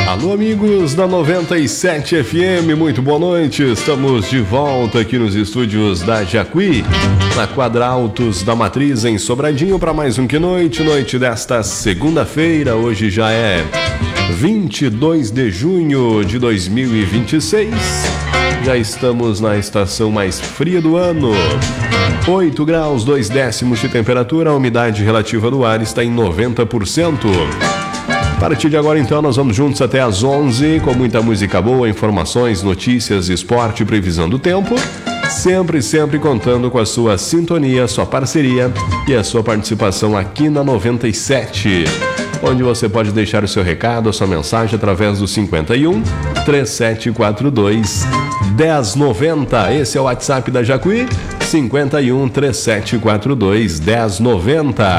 Alô, amigos da 97 FM, muito boa noite. Estamos de volta aqui nos estúdios da Jacuí, na Quadra Altos da Matriz, em Sobradinho, para mais um Que Noite. Noite desta segunda-feira, hoje já é 22 de junho de 2026. Já estamos na estação mais fria do ano. 8 graus, 2 décimos de temperatura, a umidade relativa do ar está em 90%. A partir de agora, então, nós vamos juntos até às 11, com muita música boa, informações, notícias, esporte e previsão do tempo. Sempre contando com a sua sintonia, sua parceria e a sua participação aqui na 97, onde você pode deixar o seu recado, a sua mensagem através do 51 3742 1090. Esse é o WhatsApp da Jacuí, 51 3742 1090.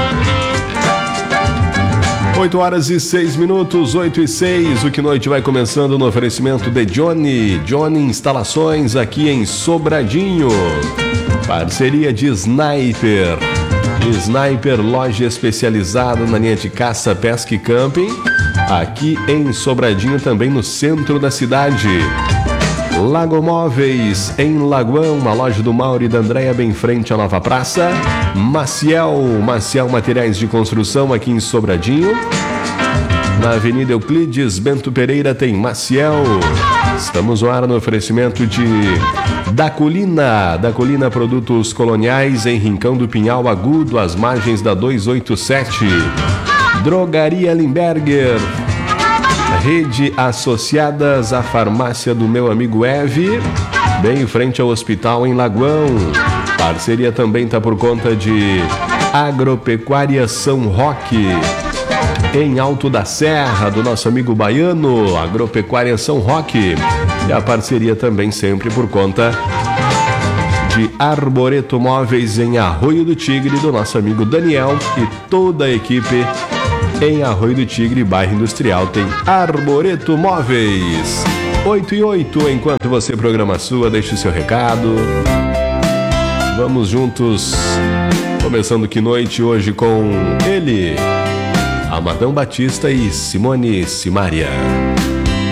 8 horas e 6 minutos, 8 e 6, o Que Noite vai começando no oferecimento de Johnny Instalações, aqui em Sobradinho. Parceria de Sniper, loja especializada na linha de caça, pesca e camping, aqui em Sobradinho, também no centro da cidade. Lago Móveis, em Lagoão, uma loja do Mauro e da Andréia, bem em frente à Nova Praça. Maciel Materiais de Construção, aqui em Sobradinho. Na Avenida Euclides Bento Pereira tem Maciel. Estamos no ar no oferecimento de Da Colina Produtos Coloniais, em Rincão do Pinhal Agudo, às margens da 287. Drogaria Limberger, rede associadas à farmácia do meu amigo Eve, bem em frente ao hospital em Lagoão. Parceria também está por conta de Agropecuária São Roque, em Alto da Serra, do nosso amigo Baiano, Agropecuária São Roque. E a parceria também sempre por conta de Arboreto Móveis, em Arroio do Tigre, do nosso amigo Daniel e toda a equipe. Em Arroio do Tigre, bairro industrial, tem Arboreto Móveis. 8 e 8, enquanto você programa a sua, deixe o seu recado. Vamos juntos, começando Que Noite hoje com ele, Amadão Batista e Simone Simaria.